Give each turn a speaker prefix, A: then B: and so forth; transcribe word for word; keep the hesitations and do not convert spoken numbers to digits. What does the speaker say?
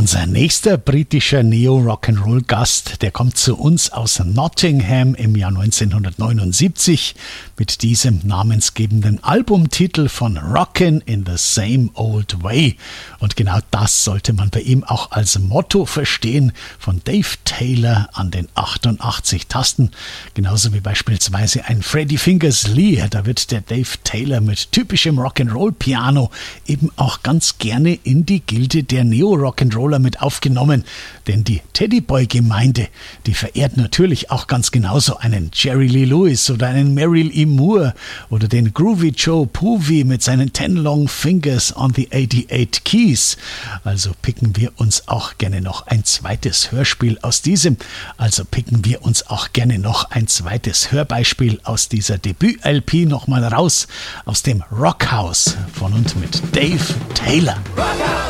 A: Unser nächster britischer Neo-Rock'n'Roll-Gast, der kommt zu uns aus Nottingham im Jahr neunzehnhundertneunundsiebzig mit diesem namensgebenden Albumtitel von Rockin' in the Same Old Way. Und genau das sollte man bei ihm auch als Motto verstehen, von Dave Taylor an den achtundachtzig Tasten. Genauso wie beispielsweise ein Freddie Fingers Lee. Da wird der Dave Taylor mit typischem Rock'n'Roll-Piano eben auch ganz gerne in die Gilde der Neo-Rock'n'Roller mit aufgenommen, denn die Teddyboy-Gemeinde, die verehrt natürlich auch ganz genauso einen Jerry Lee Lewis oder einen Merrill E. Moore oder den Groovy Joe Poovey mit seinen Ten Long Fingers on the eighty-eight Keys. Also picken wir uns auch gerne noch ein zweites Hörspiel aus diesem, also picken wir uns auch gerne noch ein zweites Hörbeispiel aus dieser Debüt-L P nochmal raus, aus dem Rockhaus von und mit Dave Taylor. Rockhaus.